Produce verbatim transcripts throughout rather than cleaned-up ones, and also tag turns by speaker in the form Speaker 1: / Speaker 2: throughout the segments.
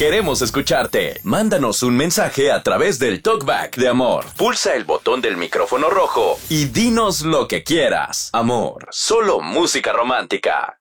Speaker 1: Queremos escucharte. Mándanos un mensaje a través del Talkback de Amor. Pulsa el botón del micrófono rojo y dinos lo que quieras. Amor, solo música romántica.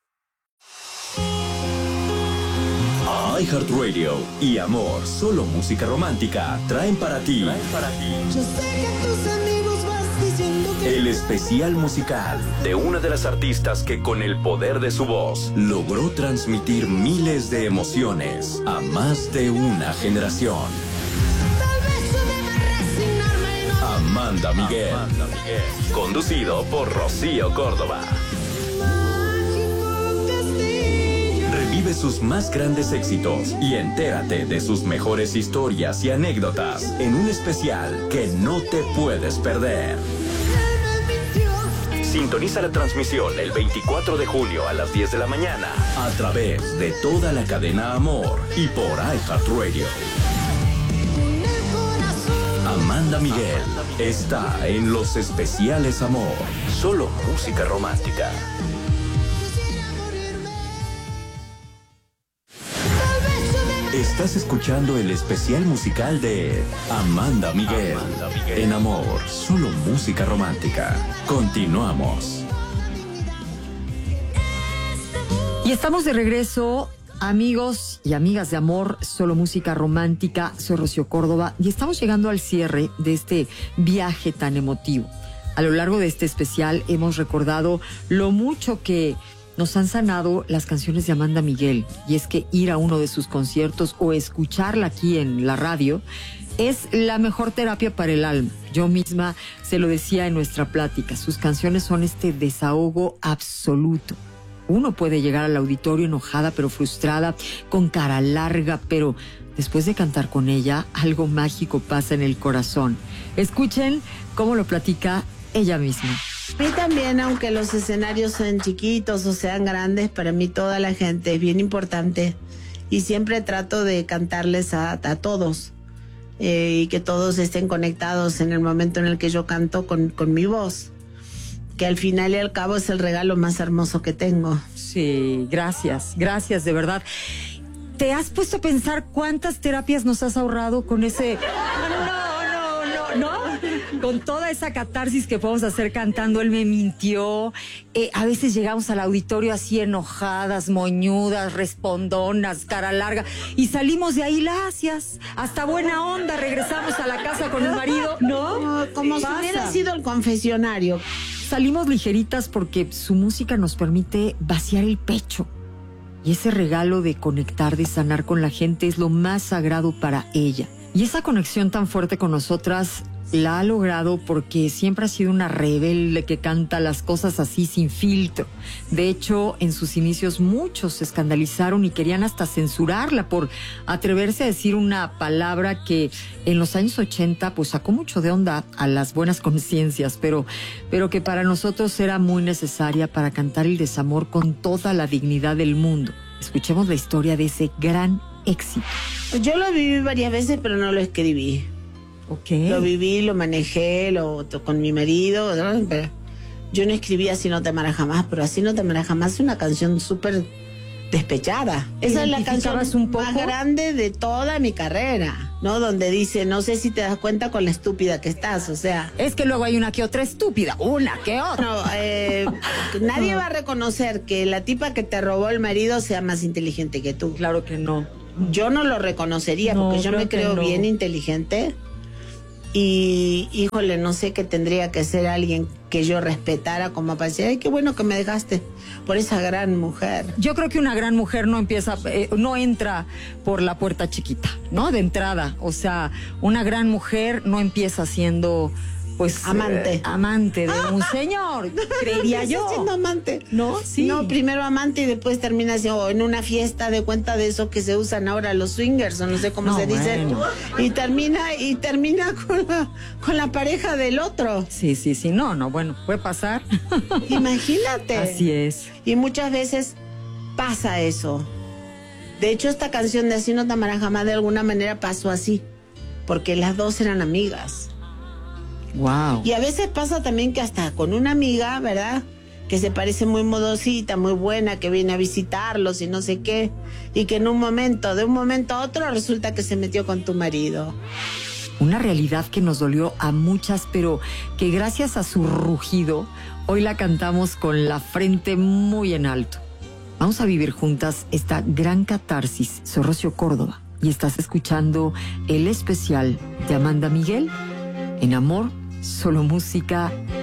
Speaker 1: iHeartRadio y Amor, solo música romántica, traen para ti, traen para ti
Speaker 2: Yo sé que tus amigos vas diciendo que
Speaker 1: el especial musical de una de las artistas que con el poder de su voz logró transmitir miles de emociones a más de una generación.
Speaker 2: tal vez yo deba resignarme y no
Speaker 1: Amanda Miguel, Amanda Miguel, conducido por Rocío Córdoba.
Speaker 2: mágico castillo.
Speaker 1: Revive sus más grandes éxitos y entérate de sus mejores historias y anécdotas en un especial que no te puedes perder.
Speaker 2: Él me mintió.
Speaker 1: Sintoniza la transmisión el veinticuatro de julio a las diez de la mañana a través de toda la cadena Amor y por iHeartRadio.
Speaker 2: En el corazón.
Speaker 1: Amanda Miguel está en los especiales Amor, solo música romántica.
Speaker 2: Quisiera morirme. Tal vez yo deba
Speaker 1: Estás escuchando el especial musical de Amanda Miguel, Amanda Miguel. En Amor, solo música romántica. Continuamos.
Speaker 3: Y estamos de regreso, amigos y amigas de Amor, solo música romántica. Soy Rocío Córdoba y estamos llegando al cierre de este viaje tan emotivo. A lo largo de este especial hemos recordado lo mucho que nos han sanado las canciones de Amanda Miguel. Y es que ir a uno de sus conciertos o escucharla aquí en la radio es la mejor terapia para el alma. Yo misma se lo decía en nuestra plática. Sus canciones son este desahogo absoluto. Uno puede llegar al auditorio enojada pero frustrada, con cara larga, pero después de cantar con ella, algo mágico pasa en el corazón. Escuchen cómo lo platica ella misma.
Speaker 4: A mí también, aunque los escenarios sean chiquitos o sean grandes, para mí toda la gente es bien importante y siempre trato de cantarles a, a todos eh, y que todos estén conectados en el momento en el que yo canto con, con mi voz, que al final y al cabo es el regalo más hermoso que tengo.
Speaker 3: Sí, gracias, gracias, de verdad. ¿Te has puesto a pensar cuántas terapias nos has ahorrado con ese... No, no, no, no, con toda esa catarsis que podemos hacer cantando? Él me mintió. Eh, a veces llegamos al auditorio así enojadas, moñudas, respondonas, cara larga, y salimos de ahí lacias, hasta buena onda, regresamos a la casa con el marido, ¿no?
Speaker 4: No, como si
Speaker 3: Pasa.
Speaker 4: hubiera sido el confesionario.
Speaker 3: Salimos ligeritas porque su música nos permite vaciar el pecho. Y ese regalo de conectar, de sanar con la gente es lo más sagrado para ella. Y esa conexión tan fuerte con nosotras la ha logrado porque siempre ha sido una rebelde que canta las cosas así sin filtro. De hecho, en sus inicios muchos se escandalizaron y querían hasta censurarla por atreverse a decir una palabra que en los años ochenta pues sacó mucho de onda a las buenas conciencias, pero, pero que para nosotros era muy necesaria para cantar el desamor con toda la dignidad del mundo. Escuchemos la historia de ese gran éxito.
Speaker 4: Yo lo viví varias veces, pero no lo escribí.
Speaker 3: Okay.
Speaker 4: Lo viví, lo manejé, lo con mi marido, ¿no? Pero yo no escribí Así no te amarás jamás, pero Así no te amarás jamás es una canción súper despechada. Esa es la canción
Speaker 3: un poco?
Speaker 4: más grande de toda mi carrera, ¿no? Donde dice, no sé si te das cuenta con la estúpida que estás, o sea...
Speaker 3: Es que luego hay una que otra estúpida, una que otra.
Speaker 4: No, eh, nadie va a reconocer que la tipa que te robó el marido sea más inteligente que tú.
Speaker 3: Claro que no.
Speaker 4: Yo no lo reconocería,
Speaker 3: No,
Speaker 4: porque yo
Speaker 3: creo
Speaker 4: me
Speaker 3: que
Speaker 4: creo
Speaker 3: no.
Speaker 4: bien inteligente. Y, híjole, no sé, que tendría que ser alguien que yo respetara como para decir, ay, qué bueno que me dejaste por esa gran mujer.
Speaker 3: Yo creo que una gran mujer no empieza, eh, no entra por la puerta chiquita, ¿no? De entrada. O sea, una gran mujer no empieza siendo, pues...
Speaker 4: Amante.
Speaker 3: eh, amante de un señor, creería
Speaker 4: Empieza
Speaker 3: yo.
Speaker 4: siendo amante.
Speaker 3: ¿No? Sí.
Speaker 4: No, primero amante y después termina siendo en una fiesta de cuenta de eso que se usan ahora los swingers, o no sé cómo
Speaker 3: No,
Speaker 4: se dice.
Speaker 3: bueno.
Speaker 4: Y termina, y termina con la, con la pareja del otro.
Speaker 3: Sí, sí, sí. No, no, bueno, puede pasar.
Speaker 4: Imagínate.
Speaker 3: Así es.
Speaker 4: Y muchas veces pasa eso. De hecho, esta canción de Así no te amarás jamás de alguna manera pasó así, porque las dos eran amigas.
Speaker 3: Wow.
Speaker 4: Y a veces pasa también que hasta con una amiga, ¿verdad? que se parece muy modosita, muy buena, que viene a visitarlos y no sé qué, y que en un momento, de un momento a otro, resulta que se metió con tu marido.
Speaker 3: Una realidad que nos dolió a muchas, pero que gracias a su rugido, hoy la cantamos con la frente muy en alto. Vamos a vivir juntas esta gran catarsis. Soy Rocío Córdoba y estás escuchando el especial de Amanda Miguel en Amor, Solo Música